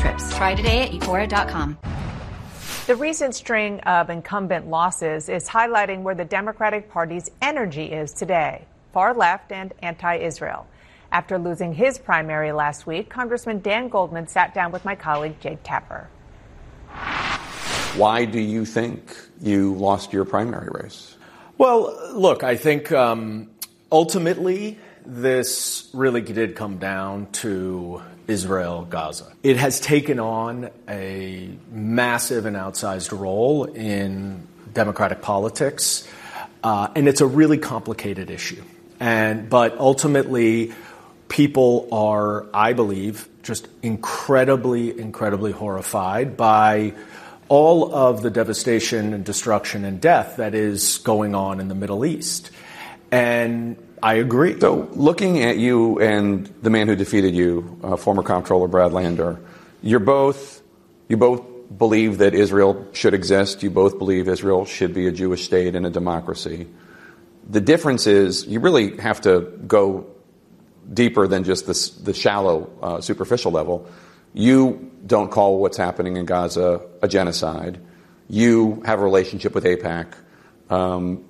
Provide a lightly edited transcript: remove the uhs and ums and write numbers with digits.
trips. Try today at euphoria.com. The recent string of incumbent losses is highlighting where the Democratic Party's energy is today, far left and anti-Israel. After losing his primary last week, Congressman Dan Goldman sat down with my colleague Jake Tapper. Why do you think you lost your primary race? Well, look, I think ultimately this really did come down to Israel-Gaza. It has taken on a massive and outsized role in Democratic politics, and it's a really complicated issue. But ultimately, people are, I believe, just incredibly horrified by all of the devastation and destruction and death that is going on in the Middle East. And I agree. So looking at you and the man who defeated you, former comptroller Brad Lander, you both believe that Israel should exist. You both believe Israel should be a Jewish state and a democracy. The difference is you really have to go deeper than just the shallow, superficial level. You don't call what's happening in Gaza a genocide. You have a relationship with AIPAC.